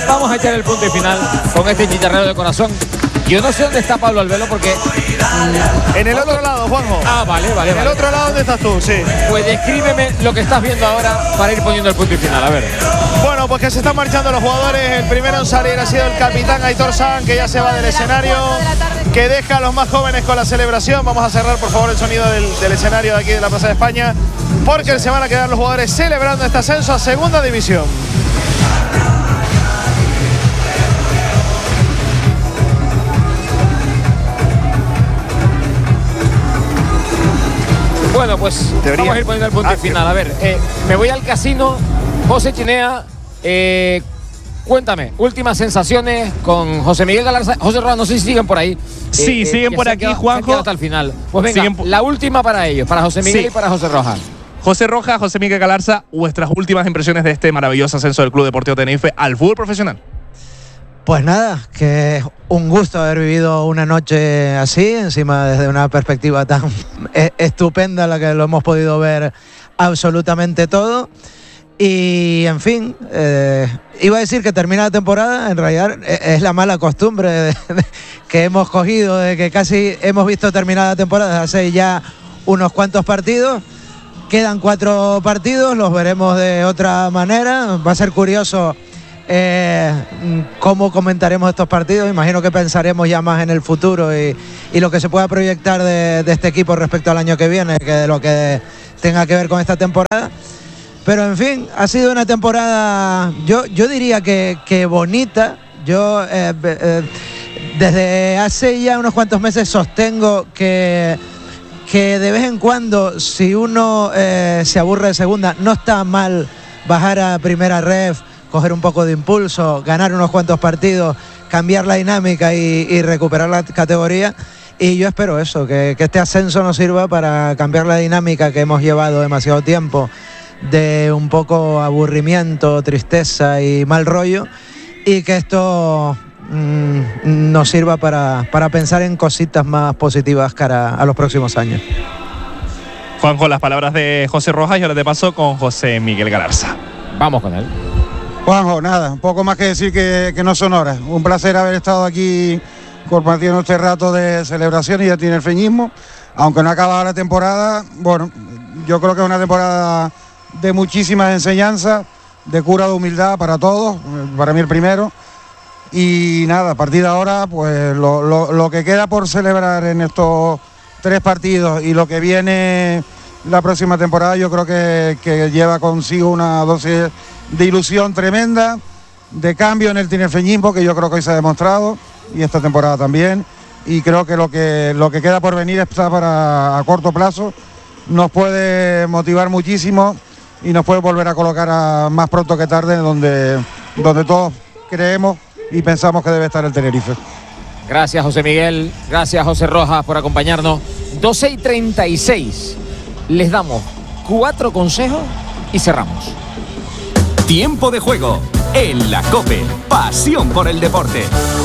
Vamos a echar el punto y final con este chicharrero de corazón. Yo no sé dónde está Pablo Albelo porque... En el otro lado, Juanjo. Ah, vale. En el otro lado, ¿dónde estás tú? Sí. Pues descríbeme lo que estás viendo ahora para ir poniendo el punto y final, a ver. Bueno, pues que se están marchando los jugadores. El primero en salir ha sido el capitán Aitor Sanz, que ya se va del escenario, que deja a los más jóvenes con la celebración. Vamos a cerrar, por favor, el sonido del escenario de aquí de la Plaza de España, porque se van a quedar los jugadores celebrando este ascenso a Segunda División. Bueno, pues vamos a ir poniendo el punto y final. A ver, me voy al casino. José Chinea, cuéntame, últimas sensaciones con José Miguel Galarza. José Rojas, no sé si siguen por ahí. Sí, siguen por aquí, Juanjo. Hasta el final. Pues venga, la última para ellos, para José Miguel y para José Rojas. José Rojas, José Miguel Galarza, vuestras últimas impresiones de este maravilloso ascenso del Club Deportivo Tenerife al fútbol profesional. Pues nada, que es un gusto haber vivido una noche así, encima desde una perspectiva tan estupenda, la que lo hemos podido ver absolutamente todo. Y en fin, iba a decir que termina la temporada, en realidad es la mala costumbre que hemos cogido, de que casi hemos visto terminada la temporada hace ya unos cuantos partidos. Quedan 4 partidos, los veremos de otra manera. Va a ser curioso cómo comentaremos estos partidos. Imagino que pensaremos ya más en el futuro y lo que se pueda proyectar de este equipo respecto al año que viene, que de lo que tenga que ver con esta temporada. Pero en fin, ha sido una temporada, yo diría que bonita. Yo desde hace ya unos cuantos meses sostengo que de vez en cuando, si uno se aburre de segunda, no está mal bajar a primera ref, coger un poco de impulso, ganar unos cuantos partidos, cambiar la dinámica y recuperar la categoría. Y yo espero eso, que este ascenso nos sirva para cambiar la dinámica que hemos llevado demasiado tiempo, de un poco aburrimiento, tristeza y mal rollo, y que esto nos sirva para pensar en cositas más positivas cara a los próximos años. Juanjo, las palabras de José Rojas y ahora te paso con José Miguel Galarza. Vamos con él. Juanjo, nada, un poco más que decir que no son horas. Un placer haber estado aquí compartiendo este rato de celebración y de tinerfeñismo. Aunque no ha acabado la temporada, bueno, yo creo que es una temporada de muchísimas enseñanzas, de cura de humildad para todos, para mí el primero. Y nada, a partir de ahora, pues lo que queda por celebrar en estos 3 partidos y lo que viene la próxima temporada, yo creo que lleva consigo una dosis de ilusión tremenda, de cambio en el tinerfeñismo, que yo creo que hoy se ha demostrado, y esta temporada también. Y creo que lo que queda por venir está a corto plazo, nos puede motivar muchísimo y nos puede volver a colocar más pronto que tarde donde todos creemos y pensamos que debe estar el Tenerife. Gracias, José Miguel. Gracias, José Rojas, por acompañarnos. 12:36. Les damos 4 consejos y cerramos. Tiempo de juego en la COPE. Pasión por el deporte.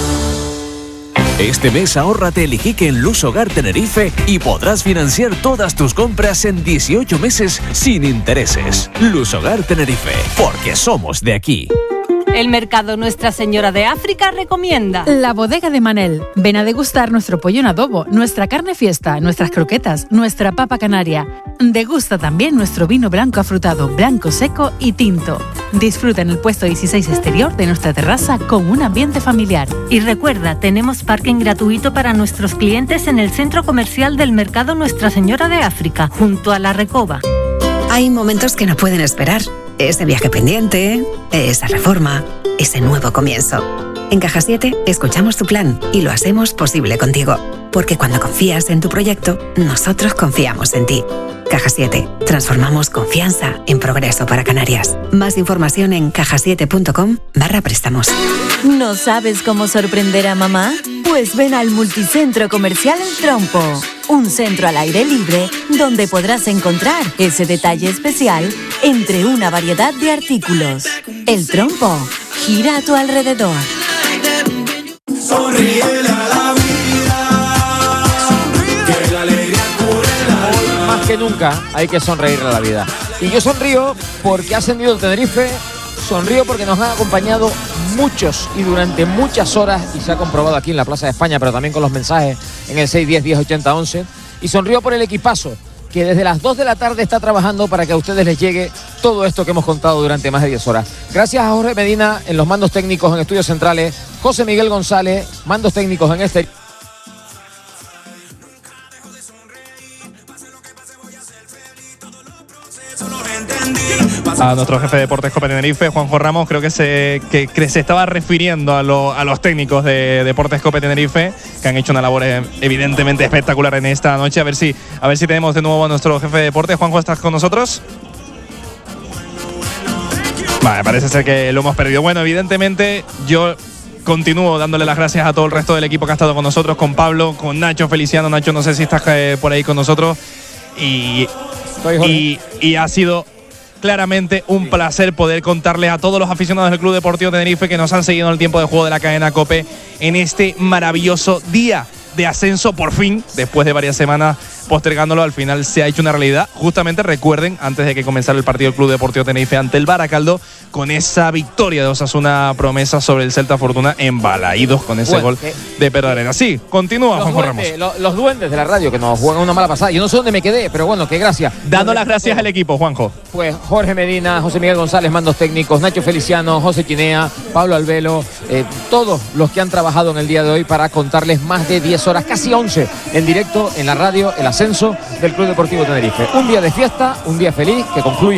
Este mes ahórrate el Iquique en Luz Hogar Tenerife y podrás financiar todas tus compras en 18 meses sin intereses. Luz Hogar Tenerife, porque somos de aquí. El mercado Nuestra Señora de África recomienda La Bodega de Manel. Ven a degustar nuestro pollo en adobo, nuestra carne fiesta, nuestras croquetas, nuestra papa canaria. Degusta también nuestro vino blanco afrutado, blanco seco y tinto. Disfruta en el puesto 16 exterior de nuestra terraza con un ambiente familiar. Y recuerda, tenemos parking gratuito para nuestros clientes en el centro comercial del mercado Nuestra Señora de África, junto a la Recoba. Hay momentos que no pueden esperar. Ese viaje pendiente, esa reforma, ese nuevo comienzo. En Caja 7 escuchamos tu plan y lo hacemos posible contigo. Porque cuando confías en tu proyecto, nosotros confiamos en ti. Caja 7. Transformamos confianza en progreso para Canarias. Más información en cajasiete.com/préstamos. ¿No sabes cómo sorprender a mamá? Pues ven al Multicentro Comercial El Trompo. Un centro al aire libre donde podrás encontrar ese detalle especial entre una variedad de artículos. El Trompo gira a tu alrededor. Sonríele a la vida, que la alegría cure el alma. Más que nunca hay que sonreír a la vida. Y yo sonrío porque ha ascendido el Tenerife, sonrío porque nos han acompañado muchos y durante muchas horas, y se ha comprobado aquí en la Plaza de España, pero también con los mensajes en el 610-1080-11, y sonrió por el equipazo que desde las 2 de la tarde está trabajando para que a ustedes les llegue todo esto que hemos contado durante más de 10 horas. Gracias a Jorge Medina en los mandos técnicos en estudios centrales, José Miguel González, mandos técnicos en exterior. A nuestro jefe de Deportes Cope Tenerife, Juanjo Ramos, creo que se estaba refiriendo a los técnicos de Deportes Cope Tenerife, que han hecho una labor evidentemente espectacular en esta noche. A ver si tenemos de nuevo a nuestro jefe de deportes. Juanjo, ¿estás con nosotros? Vale, parece ser que lo hemos perdido. Bueno, evidentemente yo continúo dándole las gracias a todo el resto del equipo que ha estado con nosotros, con Pablo, con Nacho Feliciano. Nacho, no sé si estás por ahí con nosotros. Y ha sido claramente un placer poder contarles a todos los aficionados del Club Deportivo Tenerife que nos han seguido en el tiempo de juego de la cadena COPE en este maravilloso día de ascenso. Por fin, después de varias semanas postergándolo, al final se ha hecho una realidad. Justamente recuerden, antes de que comenzara el partido del Club Deportivo Tenerife ante el Baracaldo, con esa victoria de Osasuna Promesa sobre el Celta Fortuna en Balaídos, con ese gol de Pedro Arena. Sí, continúa Juanjo Ramos. Los duendes de la radio que nos juegan una mala pasada. Yo no sé dónde me quedé, pero bueno, qué gracias. Dando las gracias al equipo, Juanjo. Pues Jorge Medina, José Miguel González, mandos técnicos, Nacho Feliciano, José Chinea, Pablo Albelo, todos los que han trabajado en el día de hoy para contarles más de 10 horas, casi 11, en directo en la radio, el ascenso del Club Deportivo Tenerife. Un día de fiesta, un día feliz que concluye